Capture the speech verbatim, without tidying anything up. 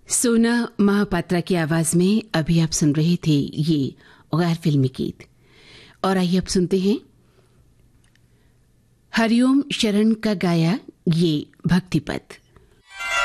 सोना महापात्रा की आवाज में अभी आप सुन रहे थे ये गैर फिल्मी गीत। और आइए अब सुनते हैं हरिओम शरण का गाया ये भक्ति पद।